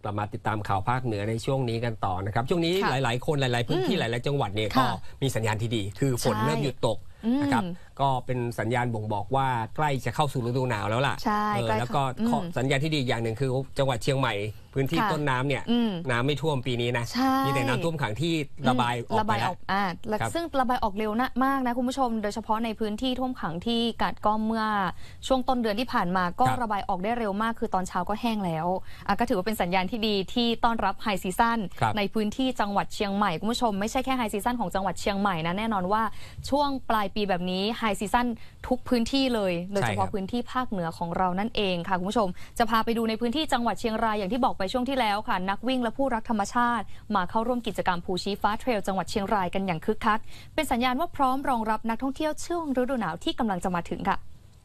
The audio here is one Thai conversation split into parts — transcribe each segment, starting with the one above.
ลับมาติดตามข่าวภาคเหนือในช่วงนี้กันต่อนะครับช่วงนี้หลายๆคนหลายๆพื้นที่หลายๆจังหวัดเนี่ยก็มีสัญญาณที่ดีคือฝนเริ่มหยุดตกนะครับก็เป็นสัญญาณบ่งบอกว่าใกล้จะเข้าสู่ฤดูหนาวแล้วล่ะแล้วก็สัญญาณที่ดีอย่างหนึ่งคือจังหวัดเชียงใหม่พื้นที่ต้นน้ำเนี่ยน้ำไม่ท่วมปีนี้นะมีแต่น้ำท่วมขังที่ระบายออกไปแล้วซึ่งระบายออกเร็วมากนะคุณผู้ชมโดยเฉพาะในพื้นที่ท่วมขังที่กัดก้อมเมื่อช่วงต้นเดือนที่ผ่านมาก็ระบายออกได้เร็วมากคือตอนเช้าก็แห้งแล้วก็ถือว่าเป็นสัญญาณที่ดีที่ต้อนรับไฮซีซั่นในพื้นที่จังหวัดเชียงใหม่คุณผู้ชมไม่ใช่แค่ไฮซีซั่นของจังหวัดเชียงใหม่นะแน่นอนว่าช่วงปลายปีแบบนี้ไฮซีซั่นทุกพื้นที่เลยโดยเฉพาะพื้นที่ภาคเหนือของเรานั่นเองค่ะคุณผู้ชมจะพาไปดูในพื้นที่จังหวัดเชียงรายอย่างที่บอกไปช่วงที่แล้วค่ะนักวิ่งและผู้รักธรรมชาติมาเข้าร่วมกิจกรรมภูชี้ฟ้าเทรลจังหวัดเชียงรายกันอย่างคึกคักเป็นสัญญาณว่าพร้อมรองรับนักท่องเที่ยวช่วงฤดูหนาวที่กำลังจะมาถึงค่ะ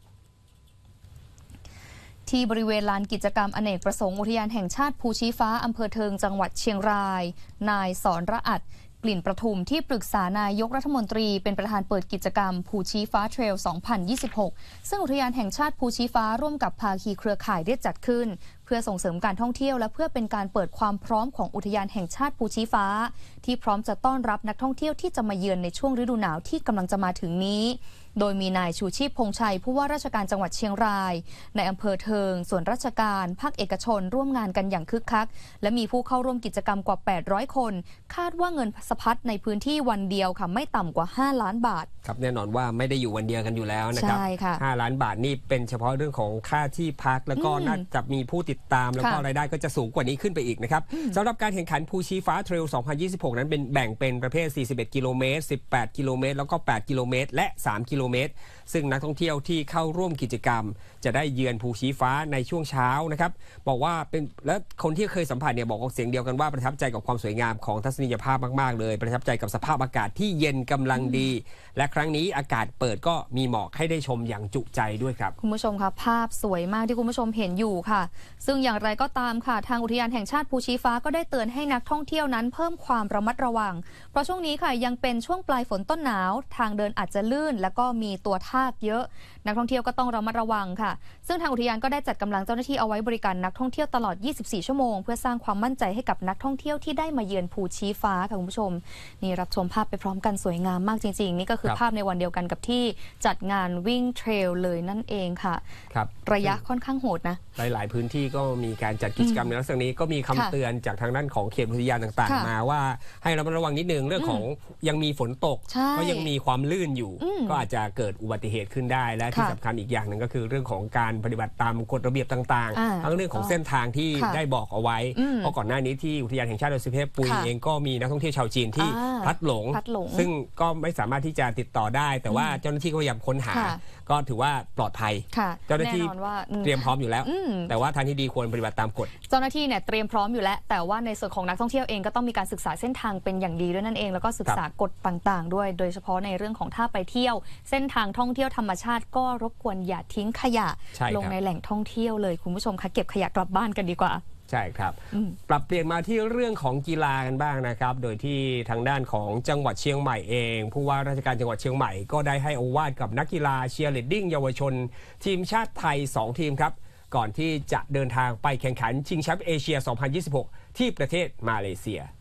ที่บริเวณลานกิจกรรมอเนกประสงค์อุทยานแห่งชาติภูชี้ฟ้าอำเภอเทิงจังหวัดเชียงรายนายสอนระอัดกลิ่นประทุมที่ปรึกษานายกรัฐมนตรีเป็นประธานเปิดกิจกรรมภูชี้ฟ้าเทรล 2026 ซึ่งอุทยานแห่งชาติภูชี้ฟ้าร่วมกับภาคีเครือข่ายได้จัดขึ้นเพื่อส่งเสริมการท่องเที่ยวและเพื่อเป็นการเปิดความพร้อมของอุทยานแห่งชาติภูชี้ฟ้าที่พร้อมจะต้อนรับนักท่องเที่ยวที่จะมาเยือนในช่วงฤดูหนาวที่กำลังจะมาถึงนี้โดยมีนายชูชีพพงษ์ชัยผู้ว่าราชการจังหวัดเชียงรายในอำเภอเทิงส่วนราชการภาคเอกชนร่วมงานกันอย่างคึกคักและมีผู้เข้าร่วมกิจกรรมกว่า800คนคาดว่าเงินสะพัดในพื้นที่วันเดียวค่ะไม่ต่ำกว่า5ล้านบาทครับแน่นอนว่าไม่ได้อยู่วันเดียวกันอยู่แล้วนะครับ5ล้านบาทนี่เป็นเฉพาะเรื่องของค่าที่พักแล้วก็น่าจะมีผู้ติดตามแล้วก็รายได้ก็จะสูงกว่านี้ขึ้นไปอีกนะครับสำหรับการแข่งขันภูชี้ฟ้าเทรล 2026 นั้นเป็นแบ่งเป็นประเภท41กิโลเมตร18กิโลเมตรแล้วก็8กิโลเมตรและ3กิโลเมตรซึ่งนักท่องเที่ยวที่เข้าร่วมกิจกรรมจะได้เยือนภูชี้ฟ้าในช่วงเช้านะครับบอกว่าเป็นและคนที่เคยสัมผัสเนี่ยบอกเสียงเดียวกันว่าประทับใจกับความสวยงามของทัศนียภาพมากๆเลยประทับใจกับสภาพอากาศที่เย็นกำลังดีและครั้งนี้อากาศเปิดก็มีหมอกให้ได้ชมอย่างจุใจด้วยครับคุณผู้ชมคะภาพสวยมากที่คุณผู้ชมเห็นอยู่ค่ะซึ่งอย่างไรก็ตามค่ะทางอุทยานแห่งชาติภูชี้ฟ้าก็ได้เตือนให้นักท่องเที่ยวนั้นเพิ่มความระมัดระวังเพราะช่วงนี้ค่ะยังเป็นช่วงปลายฝนต้นหนาวทางเดินอาจจะลื่นและก็มีตัวทากเยอะนักท่องเที่ยวก็ต้องระมัดระวังค่ะซึ่งทางอุทยานก็ได้จัดกำลังเจ้าหน้าที่เอาไว้บริการนักท่องเที่ยวตลอด24ชั่วโมงเพื่อสร้างความมั่นใจให้กับนักท่องเที่ยวที่ได้มาเยือนภูชี้ฟ้าค่ะคุณผู้ชมนี่รับชมภาพไปพร้อมกันสวยงามมากจริงๆนี่ก็คือภาพในวันเดียวกันกับที่จัดงานวิ่งเทรลเลยนั่นเองค่ะระยะค่อนข้างโหดนะหลายๆพื้นที่ก็มีการจัดกิจกรรมในลักษณะนี้ก็มีคำเตือนจากทางด้านของเขตอุทยานต่างๆมาว่าให้ระมัดระวังนิดนึงเรื่องของยังมีฝนตกก็ยังมีความลื่นอยู่ก็อาจจะเกิดอุบัติเหตุขึ้นได้และที่สำคัญอีกอย่างหนึ่งก็คือเรื่องของการปฏิบัติตามกฎระเบียบต่างๆทั้งเรื่องของเส้นทางที่ได้บอกเอาไว้เพราะก่อนหน้านี้ที่อุทยานแห่งชาติดอยสุเทพปุยเองก็มีนักท่องเที่ยวชาวจีนที่พลัดหลงซึ่งก็ไม่สามารถที่จะติดต่อได้แต่ว่าเจ้าหน้าที่ก็พยายามค้นหาก็ถือว่าปลอดภัยเจ้าหน้าที่เตรียมพร้อมอยู่แล้วแต่ว่าทางที่ดีควรปฏิบัติตามกฎเจ้าหน้าที่เนี่ยเตรียมพร้อมอยู่แล้วแต่ว่าในส่วนของนักท่องเที่ยวเองก็ต้องมีการศึกษาเส้นทางเป็นอย่างดีด้วยนั่นเองแล้วก็ศึกษากฎต่างๆด้วยโดยเฉพาะในเรื่องของถ้าไปเที่ยวเส้นทางท่องเที่ยวธรรมชาติก็รบกวนอย่าทิ้งขยะลงในแหล่งท่องเที่ยวเลยคุณผู้ชมคะเก็บขยะกลับบ้านกันดีกว่าใช่ครับปรับเปลี่ยนมาที่เรื่องของกีฬากันบ้างนะครับโดยที่ทางด้านของจังหวัดเชียงใหม่เองผู้ว่าราชการจังหวัดเชียงใหม่ก็ได้ให้โอวาทกับนักกีฬาเชียร์ลีดดิ้งเยาวชนทีมชาติไทย2ทีมครับก่อนที่จะเดินทางไปแข่งขันชิงแชมป์เอเชีย 2026 ที่ประเทศมาเลเซีย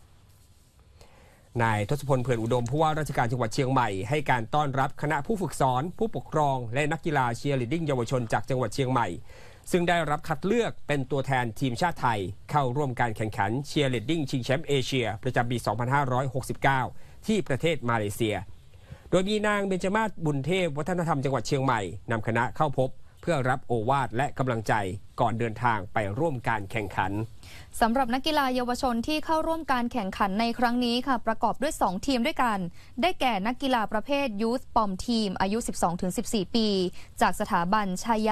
นายทศพล เผื่อนอุดมผู้ว่าราชการจังหวัดเชียงใหม่ให้การต้อนรับคณะผู้ฝึกสอนผู้ปกครองและนักกีฬาเชียร์ลีดดิ้งเยาวชนจากจังหวัดเชียงใหม่ซึ่งได้รับคัดเลือกเป็นตัวแทนทีมชาติไทยเข้าร่วมการแข่งขันเชียร์ลีดดิ้งชิงแชมป์เอเชียประจำปี 2569 ที่ประเทศมาเลเซียโดยมีนางเบญจมาศบุญเทพวัฒนธรรมจังหวัดเชียงใหม่นำคณะเข้าพบเพื่อรับโอวาทและกำลังใจก่อนเดินทางไปร่วมการแข่งขันสำหรับนักกีฬาเยาวชนที่เข้าร่วมการแข่งขันในครั้งนี้ค่ะประกอบด้วย2ทีมด้วยกันได้แก่นักกีฬาประเภทยูธปอมทีมอายุ 12-14 ปีจากสถาบันชัย